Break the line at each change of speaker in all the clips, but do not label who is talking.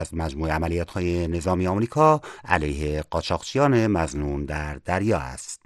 از مجموع عملیات‌های نظامی آمریکا علیه قاچاقچیان مظنون در دریا است.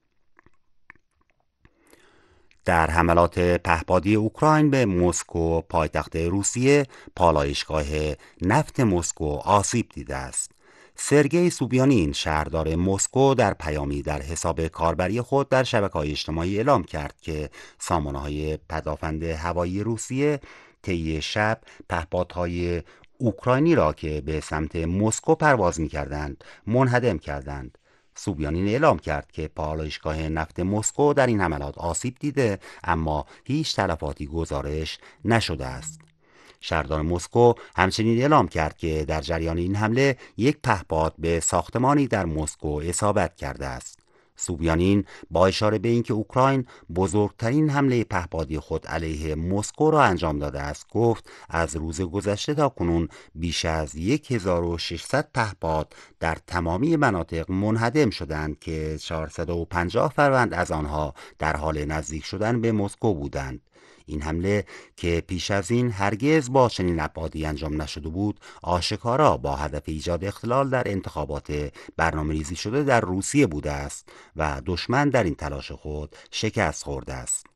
در حملات پهپادی اوکراین به مسکو پایتخت روسیه، پالایشگاه نفت مسکو آسیب دیده است. سرگئی سوبیانین شهردار مسکو در پیامی در حساب کاربری خود در شبکه‌های اجتماعی اعلام کرد که سامانه‌های پدافند هوایی روسیه طی شب پهپادهای اوکراینی را که به سمت مسکو پرواز می‌کردند منهدم کردند. سوبیانین اعلام کرد که پالایشگاه نفت مسکو در این حملات آسیب دیده، اما هیچ تلفاتی گزارش نشده است. شهردار مسکو همچنین اعلام کرد که در جریان این حمله یک پهپاد به ساختمانی در مسکو اصابت کرده است. سوبیانین با اشاره به اینکه اوکراین بزرگترین حمله پهپادی خود علیه مسکو را انجام داده است گفت از روز گذشته تا کنون بیش از 1600 پهپاد در تمامی مناطق منهدم شدند که 450 فروند از آنها در حال نزدیک شدن به مسکو بودند. این حمله که پیش از این هرگز با چنین ابعادی انجام نشده بود، آشکارا با هدف ایجاد اختلال در انتخابات برنامه‌ریزی شده در روسیه بوده است و دشمن در این تلاش خود شکست خورده است.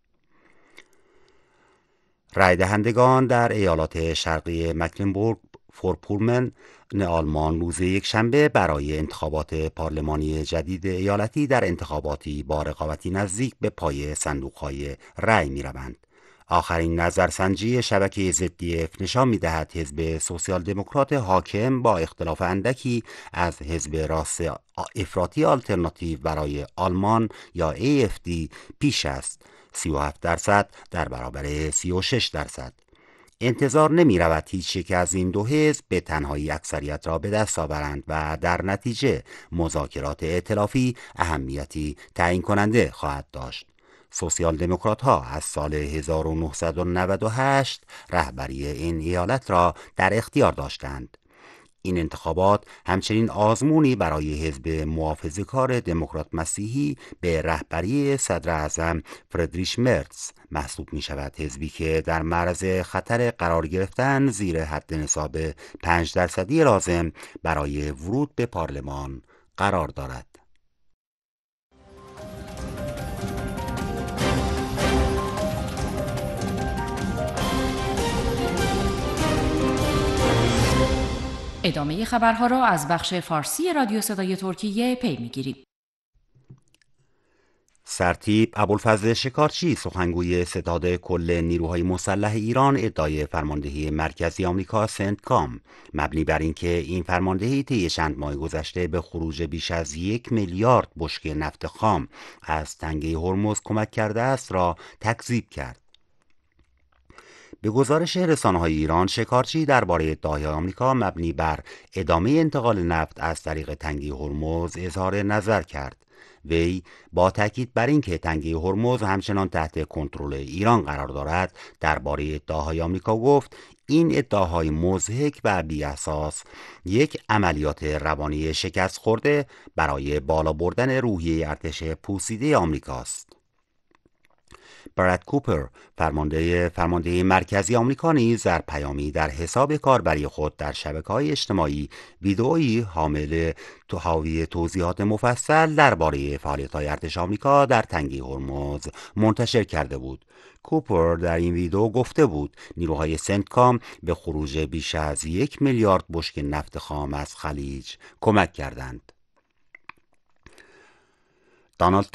رای دهندگان در ایالات شرقی مکلنبورگ فورپومن آلمان روز یکشنبه برای انتخابات پارلمانی جدید ایالتی در انتخاباتی با رقابتی نزدیک به پای صندوق‌های رای می‌روند. آخرین نظرسنجی شبکه ZDF نشان می‌دهد حزب سوسیال دموکرات حاکم با اختلاف اندکی از حزب راست افراطی آلترناتیو برای آلمان یا AFD پیش است، 37% در برابر 36%. انتظار نمی رود هیچ یک از این دو حزب به تنهایی اکثریت را به دست آورند و در نتیجه مذاکرات ائتلافی اهمیتی تعیین کننده خواهد داشت. سوسیال دموکرات ها از سال 1998 رهبری این ایالت را در اختیار داشتند. این انتخابات همچنین آزمونی برای حزب محافظه‌کار دموکرات مسیحی به رهبری صدر اعظم فردریش مرتز محسوب می شود، حزبی که در معرض خطر قرار گرفتن زیر حد نصاب 5% لازم برای ورود به پارلمان قرار دارد.
ادامه خبرها را از بخش فارسی رادیو صدای ترکیه پی می‌گیریم.
سرتیپ ابوالفضل شکارچی، سخنگوی ستاد کل نیروهای مسلح ایران، ادعای فرماندهی مرکزی آمریکا سنتکام مبنی بر اینکه این فرماندهی طی چند ماه گذشته به خروج بیش از 1 میلیارد بشکه نفت خام از تنگه هرمز کمک کرده است را تکذیب کرد. به گزارش رسانه‌های ایران، شکارچی درباره ادعاهای آمریکا مبنی بر ادامه انتقال نفت از طریق تنگه هرمز اظهار نظر کرد. وی با تاکید بر اینکه تنگه هرمز همچنان تحت کنترل ایران قرار دارد، درباره ادعاهای آمریکا گفت این ادعاهای مضحک و بی اساس یک عملیات روانی شکست خورده برای بالا بردن روحیه ارتش پوسیده آمریکاست. براد کوپر، فرمانده مرکزی آمریکا، نیز در پیامی در حساب کاربری خود در شبکه‌های اجتماعی ویدئویی حاوی توضیحات مفصل درباره فعالیت‌های ارتش آمریکا در تنگه هرمز منتشر کرده بود. کوپر در این ویدئو گفته بود نیروهای سنتکام به خروج بیش از 1 میلیارد بشکه نفت خام از خلیج کمک کردند. دانالد